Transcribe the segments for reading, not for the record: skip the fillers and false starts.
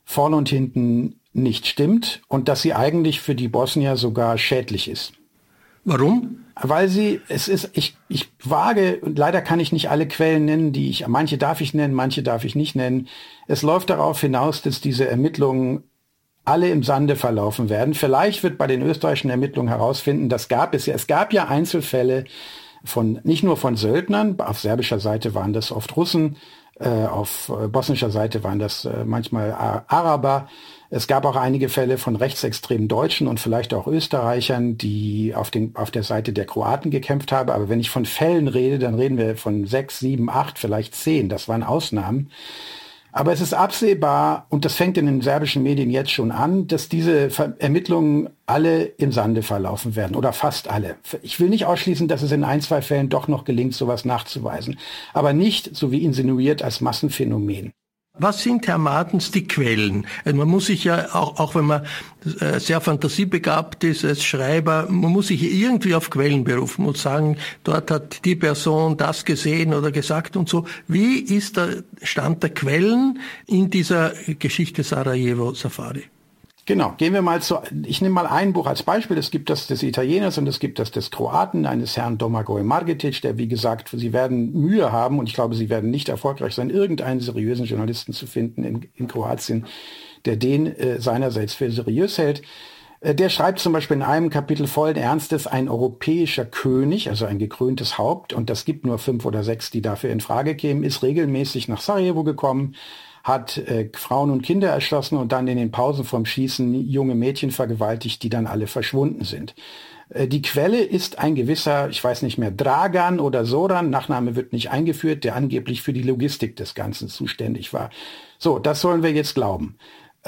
vorne und hinten nicht stimmt und dass sie eigentlich für die Bosnier sogar schädlich ist. Warum? Weil ich wage, und leider kann ich nicht alle Quellen nennen, manche darf ich nennen, manche darf ich nicht nennen. Es läuft darauf hinaus, dass diese Ermittlungen alle im Sande verlaufen werden. Vielleicht wird bei den österreichischen Ermittlungen herausfinden, es gab ja Einzelfälle nicht nur von Söldnern, auf serbischer Seite waren das oft Russen, auf bosnischer Seite waren das manchmal Araber. Es gab auch einige Fälle von rechtsextremen Deutschen und vielleicht auch Österreichern, die auf der Seite der Kroaten gekämpft haben. Aber wenn ich von Fällen rede, dann reden wir von 6, 7, 8, vielleicht 10. Das waren Ausnahmen. Aber es ist absehbar, und das fängt in den serbischen Medien jetzt schon an, dass diese Ermittlungen alle im Sande verlaufen werden oder fast alle. Ich will nicht ausschließen, dass es in 1, 2 Fällen doch noch gelingt, sowas nachzuweisen. Aber nicht, so wie insinuiert, als Massenphänomen. Was sind, Herr Martens, die Quellen? Also man muss sich ja, auch wenn man sehr fantasiebegabt ist als Schreiber, man muss sich irgendwie auf Quellen berufen und sagen, dort hat die Person das gesehen oder gesagt und so. Wie ist der Stand der Quellen in dieser Geschichte Sarajevo Safari? Genau, ich nehme mal ein Buch als Beispiel, es gibt das des Italieners und es gibt das des Kroaten, eines Herrn Domagoj Margetic, der, wie gesagt, sie werden Mühe haben und ich glaube, sie werden nicht erfolgreich sein, irgendeinen seriösen Journalisten zu finden in Kroatien, der den seinerseits für seriös hält. Der schreibt zum Beispiel in einem Kapitel vollen Ernstes, ein europäischer König, also ein gekröntes Haupt, und das gibt nur 5 oder 6, die dafür in Frage kämen, ist regelmäßig nach Sarajevo gekommen, hat Frauen und Kinder erschossen und dann in den Pausen vom Schießen junge Mädchen vergewaltigt, die dann alle verschwunden sind. Die Quelle ist ein gewisser, ich weiß nicht mehr, Dragan oder Soran, Nachname wird nicht eingeführt, der angeblich für die Logistik des Ganzen zuständig war. So, das sollen wir jetzt glauben.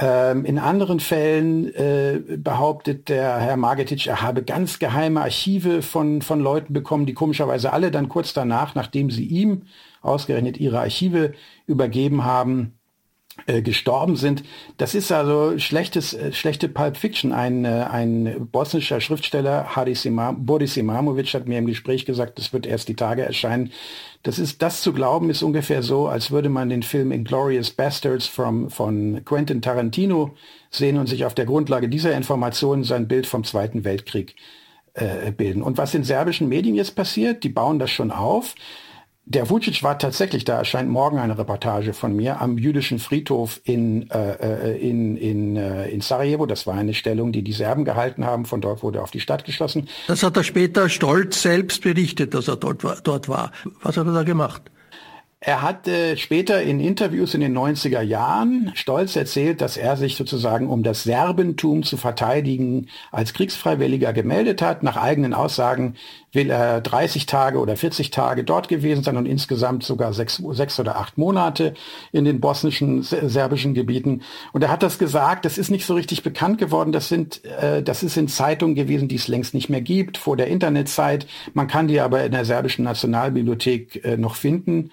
In anderen Fällen behauptet der Herr Margetic, er habe ganz geheime Archive von Leuten bekommen, die komischerweise alle dann kurz danach, nachdem sie ihm ausgerechnet ihre Archive übergeben haben, gestorben sind. Das ist also schlechte Pulp Fiction. Ein bosnischer Schriftsteller, Boris Imamovic, hat mir im Gespräch gesagt, das wird erst die Tage erscheinen. Das zu glauben ist ungefähr so, als würde man den Film Inglourious Basterds von Quentin Tarantino sehen und sich auf der Grundlage dieser Informationen sein Bild vom Zweiten Weltkrieg bilden. Und was in serbischen Medien jetzt passiert, die bauen das schon auf. Der Vučić war tatsächlich, da erscheint morgen eine Reportage von mir, am jüdischen Friedhof in Sarajevo. Das war eine Stellung, die Serben gehalten haben. Von dort wurde auf die Stadt geschossen. Das hat er später stolz selbst berichtet, dass er dort war. Was hat er da gemacht? Er hat später in Interviews in den 90er Jahren stolz erzählt, dass er sich sozusagen, um das Serbentum zu verteidigen, als Kriegsfreiwilliger gemeldet hat. Nach eigenen Aussagen will er 30 Tage oder 40 Tage dort gewesen sein und insgesamt sogar 6 oder 8 Monate in den bosnischen, serbischen Gebieten. Und er hat das gesagt, das ist nicht so richtig bekannt geworden. Das ist in Zeitungen gewesen, die es längst nicht mehr gibt, vor der Internetzeit. Man kann die aber in der serbischen Nationalbibliothek noch finden,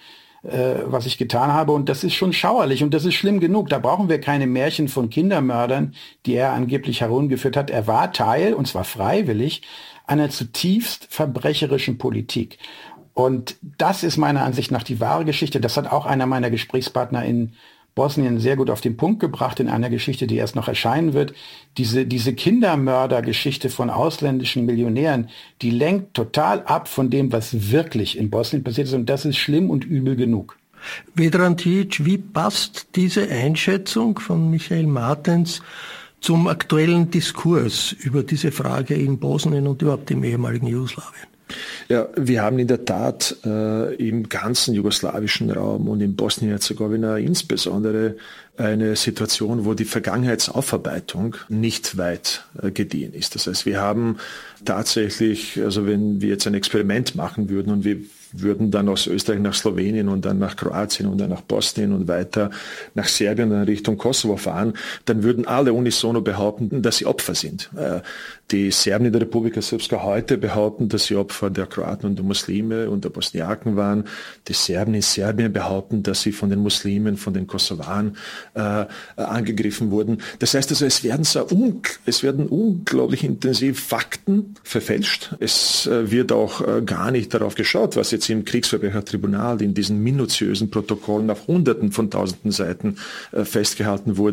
was ich getan habe. Und das ist schon schauerlich und das ist schlimm genug. Da brauchen wir keine Märchen von Kindermördern, die er angeblich herumgeführt hat. Er war Teil, und zwar freiwillig, einer zutiefst verbrecherischen Politik. Und das ist meiner Ansicht nach die wahre Geschichte. Das hat auch einer meiner Gesprächspartner in Bosnien sehr gut auf den Punkt gebracht in einer Geschichte, die erst noch erscheinen wird. Diese Kindermördergeschichte von ausländischen Millionären, die lenkt total ab von dem, was wirklich in Bosnien passiert ist. Und das ist schlimm und übel genug. Vedran Tijić, wie passt diese Einschätzung von Michael Martens zum aktuellen Diskurs über diese Frage in Bosnien und überhaupt im ehemaligen Jugoslawien? Ja, wir haben in der Tat im ganzen jugoslawischen Raum und in Bosnien-Herzegowina insbesondere eine Situation, wo die Vergangenheitsaufarbeitung nicht weit gediehen ist. Das heißt, wir haben tatsächlich, also wenn wir jetzt ein Experiment machen würden und wir würden dann aus Österreich nach Slowenien und dann nach Kroatien und dann nach Bosnien und weiter nach Serbien und dann Richtung Kosovo fahren, dann würden alle unisono behaupten, dass sie Opfer sind. Die Serben in der Republika Srpska heute behaupten, dass sie Opfer der Kroaten und der Muslime und der Bosniaken waren. Die Serben in Serbien behaupten, dass sie von den Muslimen, von den Kosovaren angegriffen wurden. Das heißt also, es werden unglaublich intensiv Fakten verfälscht. Es wird auch gar nicht darauf geschaut, was jetzt im Kriegsverbrechertribunal in diesen minutiösen Protokollen auf Hunderten von Tausenden Seiten festgehalten wurde.